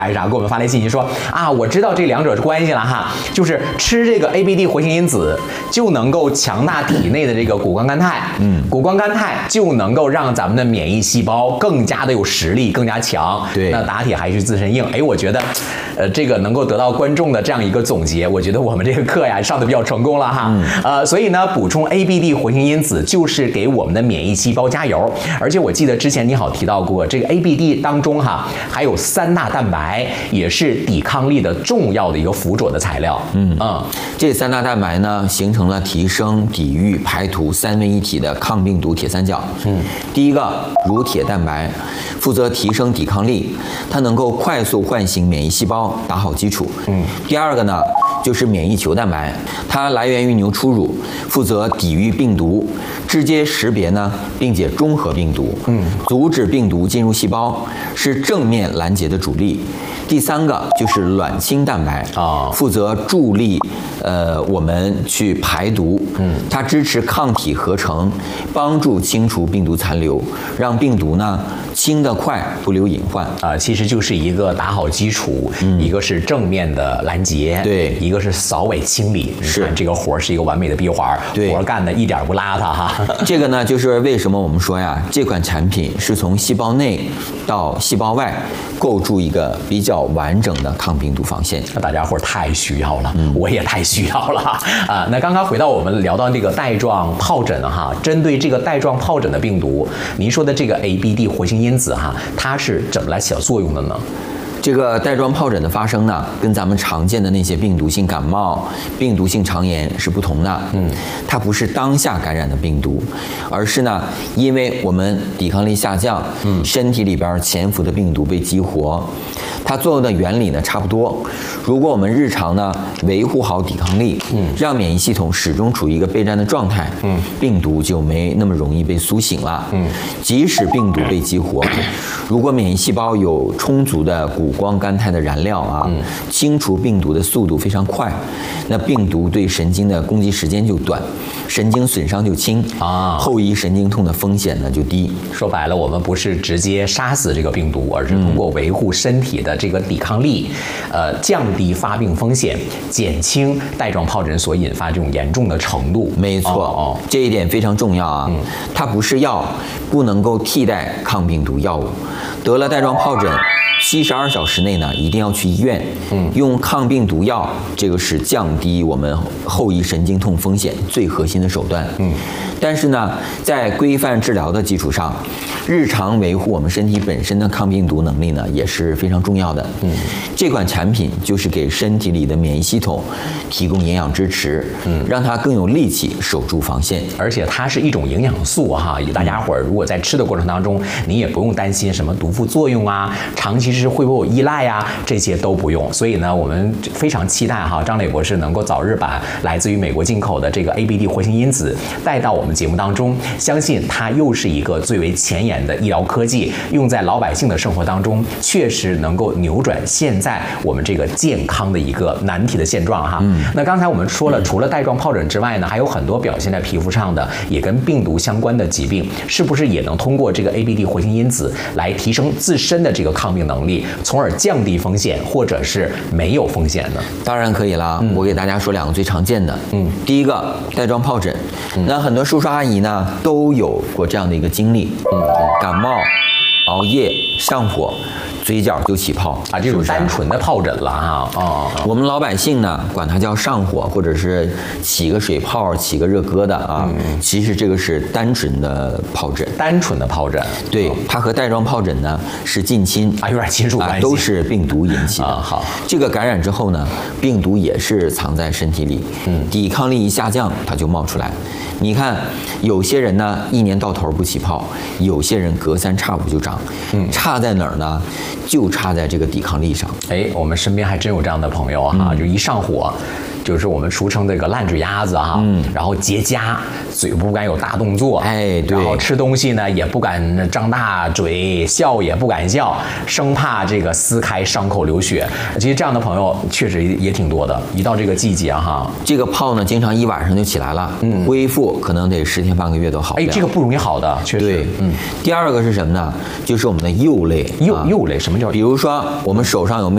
还是啥，给我们发来信息说啊，我知道这两者是关系了哈，就是吃这个 ABD 活性因子就能够强大体内的这个谷胱甘肽，谷胱甘肽就能够让咱们的免疫细胞更加的有实力，更加强。 对， 那打铁还需自身硬。哎，我觉得，这个能够得到观众的这样一个总结，我觉得我们这个课呀上的比较成功了哈。所以呢，补充 ABD 活性因子就是给我们的免疫细胞加油。而且我记得之前你好提到过，这个 ABD 当中哈还有3大蛋白。也是抵抗力的重要的一个辅佐的材料。 这3大蛋白呢，形成了提升、抵御、排毒3位一体的抗病毒铁三角。第一个乳铁蛋白，负责提升抵抗力，它能够快速唤醒免疫细胞，打好基础。第二个呢，就是免疫球蛋白，它来源于牛初乳，负责抵御病毒，直接识别呢，并且中和病毒，阻止病毒进入细胞，是正面拦截的主力。第3个就是卵清蛋白负责助力我们去排毒，它支持抗体合成，帮助清除病毒残留，让病毒呢清得快，不留隐患。 其实就是一个打好基础，一个是正面的拦截， 对， 一个是扫尾清理。 是这个活是一个完美的闭环，活干的一点不邋遢哈。 这个呢，就是为什么我们说呀，这款产品是从细胞内到细胞外构筑一个比较完整的抗病毒防线。 大家伙太需要了，我也太需要了啊！那刚刚回到我们聊到这个带状疱疹哈，针对这个带状疱疹的病毒，您说的这个 ABD 活性因子哈，它是怎么来起到作用的呢？ 这个带状疱疹的发生呢，跟咱们常见的那些病毒性感冒、病毒性肠炎是不同的。它不是当下感染的病毒，而是呢，因为我们抵抗力下降，身体里边潜伏的病毒被激活。它作用的原理呢差不多。如果我们日常呢维护好抵抗力，让免疫系统始终处于一个备战的状态，病毒就没那么容易被苏醒了。即使病毒被激活，如果免疫细胞有充足的谷胱甘肽的燃料清除病毒的速度非常快，那病毒对神经的攻击时间就短，神经损伤就轻后遗神经痛的风险呢就低。 说白了，我们不是直接杀死这个病毒，而是通过维护身体的这个抵抗力，降低发病风险，减轻带状疱疹所引发这种严重的程度。 没错，这一点非常重要啊。它不是药，不能够替代抗病毒药物。得了带状疱疹，72小时内呢，一定要去医院，用抗病毒药，这个是降低我们后遗神经痛风险最核心的手段。但是呢，在规范治疗的基础上，日常维护我们身体本身的抗病毒能力呢，也是非常重要的。这款产品就是给身体里的免疫系统提供营养支持，让它更有力气守住防线。 而且它是一种营养素哈，大家伙儿如果在吃的过程当中，你也不用担心什么毒副作用啊，长期吃会不会有依赖呀，这些都不用。所以呢，我们非常期待哈，张磊博士能够早日把来自于美国进口的这个 ABD 活性因子带到我们节目当中，相信它又是一个最为前沿的医疗科技，用在老百姓的生活当中，确实能够扭转现在我们这个健康的一个难题的现状哈。那刚才我们说了，除了带状疱疹之外呢，还有很多表现在皮肤上的，也跟病毒相关的疾病，是不是也能通过这个 ABD 活性因子来提升自身的这个抗病能力，从而降低风险，或者是没有风险呢？ 当然可以啦。我给大家说2个最常见的。第一个带状疱疹，那很多叔叔阿姨呢都有过这样的一个经历，感冒、熬夜、上火，嘴角就起泡啊，这种单纯的疱疹了哈。 我们老百姓呢管它叫上火，或者是起个水泡、起个热疙瘩啊。其实这个是单纯的疱疹， 单纯的疱疹。 对，它和带状疱疹呢是近亲有点亲属关系， 都是病毒引起的。 好， 这个感染之后呢，病毒也是藏在身体里，抵抗力一下降，它就冒出来。你看，有些人呢1年到头不起泡，有些人隔3差5就长。差在哪儿呢？就差在这个抵抗力上。 我们身边还真有这样的朋友哈，就一上火，就是我们俗称这个烂嘴鸭子哈，然后结痂，嘴不敢有大动作， 对， 然后吃东西呢也不敢张大嘴，笑也不敢笑，生怕这个撕开伤口流血。其实这样的朋友确实也挺多的，一到这个季节哈， 这个泡呢经常一晚上就起来了，恢复可能得10天半个月都好不了。 这个不容易好的，确实。 对，第二个是什么呢？就是我们的釉类。 釉类什么叫？ 比如说我们手上有没有